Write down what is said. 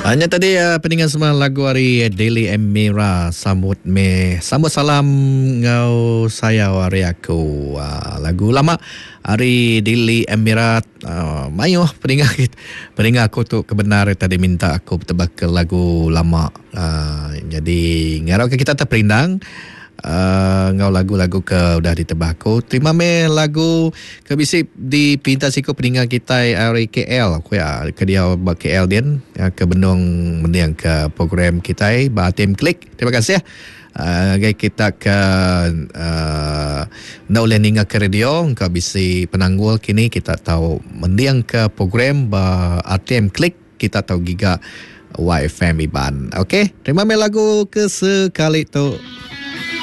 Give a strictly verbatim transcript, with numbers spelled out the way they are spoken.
Hanya tadi uh, peningan semua lagu hari Daily Emira sambut me sambut salam ngau saya wari aku uh, lagu lama hari Daily Emira uh, mayo peningan peningan aku tu kebenar tadi minta aku tebak ke lagu lama uh, jadi ngarau ke kita terperindang. Uh, ngau lagu-lagu ke udah ditebak aku. Terima me lagu ke bisi di pinta siku peningan kita dari K L. Aku ya ke dia ba K L din ya, ke benung mendiang ke program kita ba tim klik. Terima kasih ya. Uh, kita ke uh, nak boleh ninga ke radio ke bisi penanggul kini kita tahu mendiang ke program ba A T M klik kita tahu giga Y F M Iban. Okey, terima me lagu ke sekali tu.